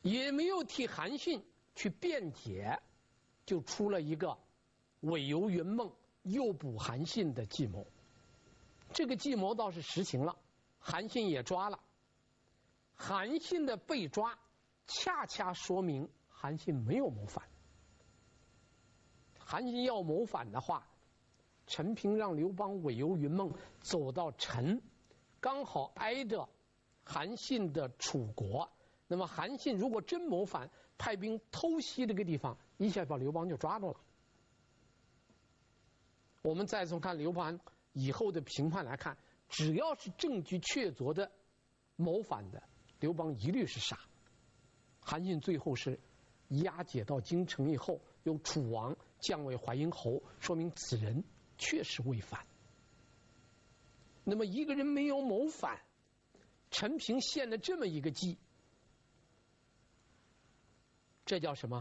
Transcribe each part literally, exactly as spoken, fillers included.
也没有替韩信去辩解，就出了一个伪游云梦、诱捕韩信的计谋。这个计谋倒是实行了，韩信也抓了。韩信的被抓，恰恰说明韩信没有谋反。韩信要谋反的话，陈平让刘邦伪游云梦走到陈，刚好挨着韩信的楚国。那么韩信如果真谋反，派兵偷袭这个地方，一下把刘邦就抓住了。我们再从看刘邦以后的评判来看，只要是证据确凿的谋反的，刘邦一律是杀。韩信最后是押解到京城以后，由楚王降为淮阴侯，说明此人确实未反。那么一个人没有谋反，陈平献了这么一个计，这叫什么？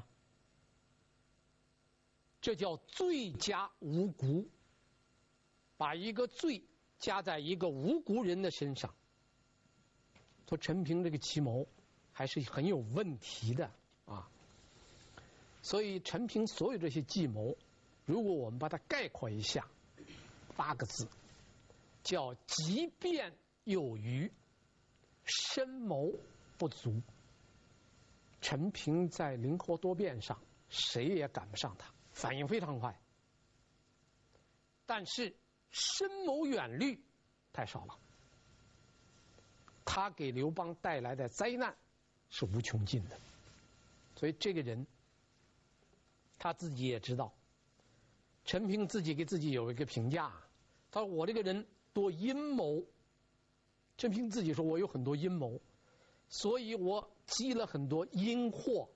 这叫罪加无辜，把一个罪加在一个无辜人的身上。说陈平这个计谋还是很有问题的啊。所以陈平所有这些计谋，如果我们把它概括一下，八个字，叫机变有余，深谋不足。陈平在灵活多变上，谁也赶不上他，反应非常快。但是深谋远虑太少了，他给刘邦带来的灾难是无穷尽的。所以这个人他自己也知道，陈平自己给自己有一个评价，他说我这个人多阴谋。陈平自己说我有很多阴谋，所以我积了很多阴祸。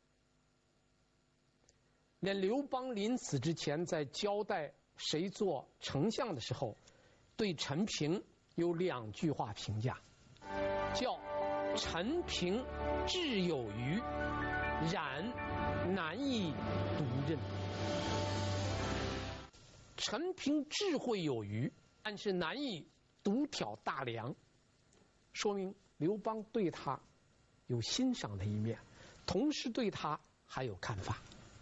连刘邦临死之前在交代谁做丞相的时候，对陈平有两句话评价，叫陈平智有余，然难以独任。陈平智慧有余，但是难以独挑大梁，说明刘邦对他有欣赏的一面，同时对他还有看法。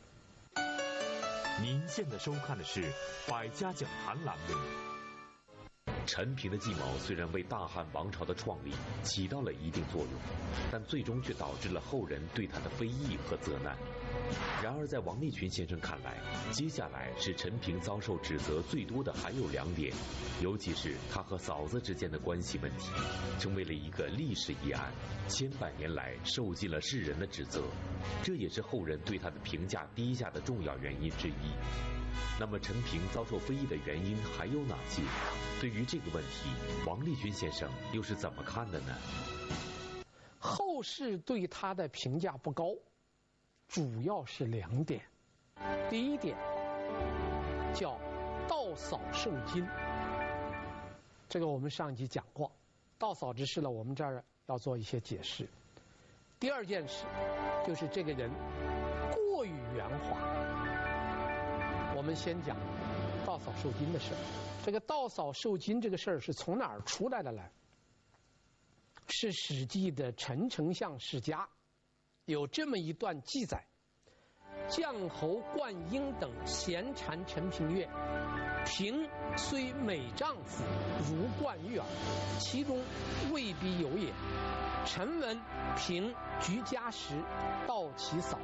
您现在收看的是《百家讲坛》栏目。陈平的计谋虽然为大汉王朝的创立起到了一定作用，但最终却导致了后人对他的非议和责难。然而在王立群先生看来，接下来使陈平遭受指责最多的还有两点，尤其是他和嫂子之间的关系问题，成为了一个历史疑案，千百年来受尽了世人的指责，这也是后人对他的评价低下的重要原因之一。那么陈平遭受非议的原因还有哪些？对于这个问题，王立群先生又是怎么看的呢？ 后世对他的评价不高，主要是两点。第一点叫盗嫂受金，这个我们上一集讲过，盗嫂之事了，我们这儿要做一些解释。第二件事就是这个人过于圆滑。我们先讲盗嫂受金的事。这个盗嫂受金这个事儿是从哪儿出来的呢？是《史记》的陈丞相世家有这么一段记载：将侯灌婴等闲谗陈平曰：“平虽美丈夫，如冠玉耳，其中未必有也。臣闻平居家时，盗其嫂。”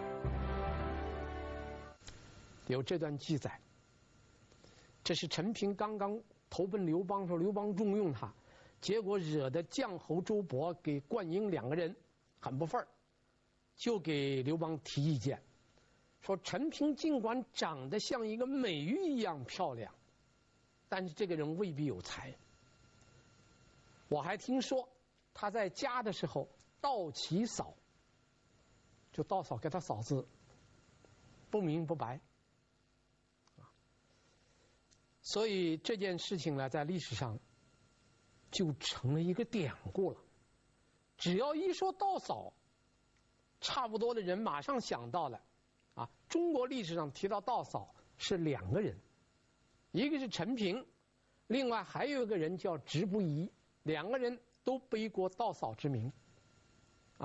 有这段记载。这是陈平刚刚投奔刘邦时候，刘邦重用他，结果惹得将侯周勃给灌婴两个人很不忿儿，就给刘邦提意见，说陈平尽管长得像一个美玉一样漂亮，但是这个人未必有才。我还听说他在家的时候盗其嫂，就盗嫂给他嫂子不明不白。所以这件事情呢，在历史上就成了一个典故了。只要一说盗嫂，差不多的人马上想到了啊，中国历史上提到盗嫂是两个人，一个是陈平，另外还有一个人叫直不疑，两个人都背过盗嫂之名。